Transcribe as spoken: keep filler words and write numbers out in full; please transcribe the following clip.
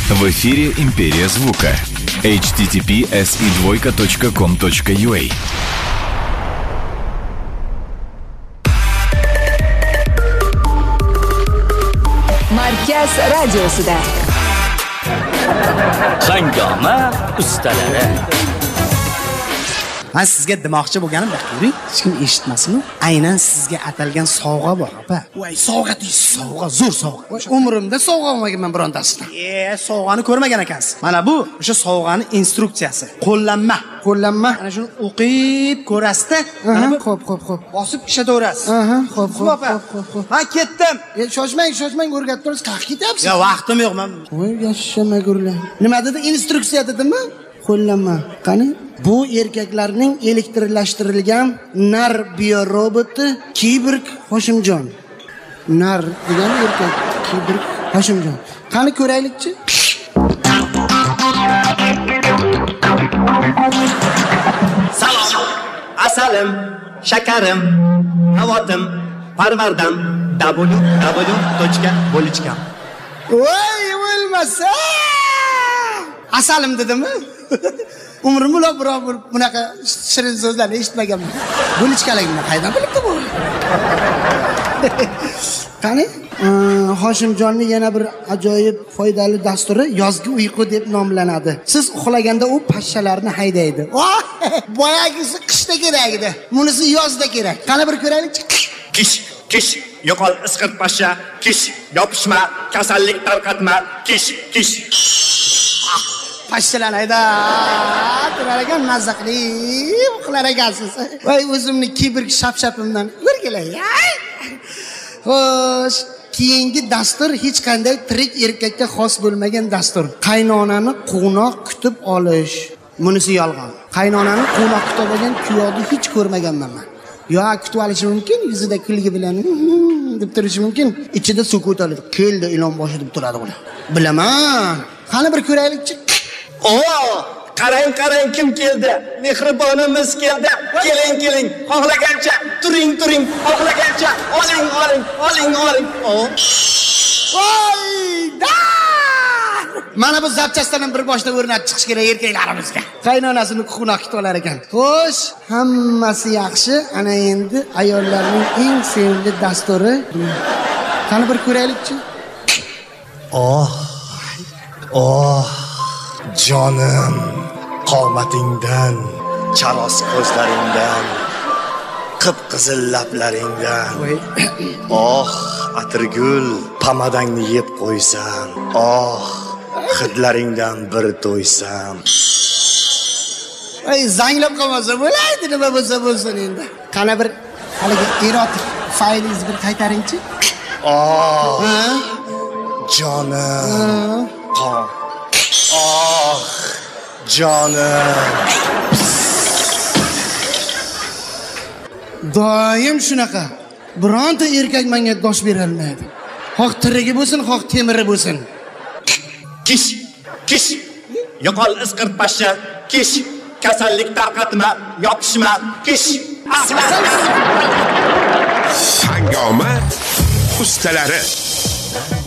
В эфире «Империя звука». эйч ти ти пи эс и двойка точка ком точка ю а. Markaz radiosida Hangoma ustalari. Men sizga demoqchi bo'lganim bak ko'ring, hech kim eshitmasin. Aynan sizga atalgan sovg'a bor, opa. Voy, sovg'a deysiz, sovg'a, zo'r sovg'a. Voy, umrimda sovg'a olmaganman birontasidan. E, sovg'ani ko'rmagan ekansiz. Mana bu o'sha sovg'ani instruksiyasi. Qo'llanma, qo'llanma. Mana shuni o'qib ko'rasiz-da. Mana bu xo'p, xo'p, xo'p. Bosib ishlataverasiz. Aha, xo'p, xo'p, xo'p. Ha, ketdim. E, shoshmang, shoshmang, o'rgatib turasiz. Qayerga ketyapsiz? Ya, vaqtim yo'q men. Voy, yashamagur-la. Nima dedi? Instruksiya dedimi? Qo'llanma. Qani? Bu erkaklarning elektrlashtirilgan nar bioroboti Kiborg Hoshimjon. Nar degan erkak Kiborg Hoshimjon. Qani ko'raylikchi? Salom, asalim, shakarim, havotim, parvardam, www.bolichka. Voy, o'lmasa! Asalim dedimmi? Umrim uloq biroq bunaqa shirin so'zlarni eshitmaganman. Bo'lichkaligimni qaydan bilibdi bu? Qani? Hoshimjonning yana bir ajoyib foydali dasturi yozgi uyqu deb nomlanadi. Siz uxlaganda u pashshalarni haydaydi. Boyagisi qishda kerak edi. Bunisi yozda kerak. Qani bir ko'raylikchi. Kish, kish, yo'qol isqirt pashsha, kish, yopishma, kasallik tarqatma, kish, kish. Pashshalar hayda, turar ekan mazza qilib uxlar ekansiz. Voy, o'zimni Kiborg shap-shapimdan o'rgilay. Xo'sh, keyingi dastur hech qanday tirik erkakka xos bo'lmagan dastur. Qaynonani quvnoq kutib olish. Bunisi yolg'on. Qaynonani quvnoq kutib olgan kuyovni hech ko'rmaganman men. Yo, kutib olishi mumkin, yuzida kulgi bilan deb turishi mumkin. Ichida sukut oladi. Keldi ilon boshi deb turadi ular. Bilaman. Qani bir ko'raylikchi. Oo, qarang, qarang kim keldi? Mehribonimiz keldi. Keling, keling. Xohlagancha turing, turing. Xohlagancha oling, oling, oling, oling. Oo. Voy, da! Mana bu zapchastdan bir boshda o'rnatib chiqish kerak erkaklarimizga. Qaynonasini quvnoq kutib olar ekan. Xo'sh, hammasi yaxshi. Ana endi ayollarning eng sevimli dasturi. Qani bir ko'raylikchi. Oh. Oh. Jonim, qomatingdan, charos ko'zlaringdan, qip-qizil lablaringdan. Oh, atirgul, pamadangni yeb qo'ysam. Oh, hidlaringdan bir to'ysam. Ay, zanglab qolmasa bo'laydi, nima bo'lsa bo'lsin endi. Qana bir haligi erotik faylingizni bir qaytaringchi. Oh, jonim, qon. Oh, jonim. Doim shunaqa. Bironta erkak menga dosh bera olmaydi. Xoh tirigi bo'lsin, xoh temiri bo'lsin. Kish, kish. Yo'qol isqirt pashsha, kish. Kasallik tarqatma, yopishma, kish. Hangoma ustalari.